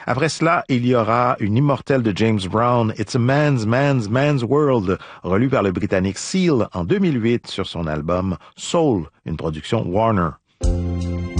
Après cela, il y aura une immortelle de James Brown, It's a Man's World, relue par le Britannique Seal en 2008 sur son album Soul, une production Warner.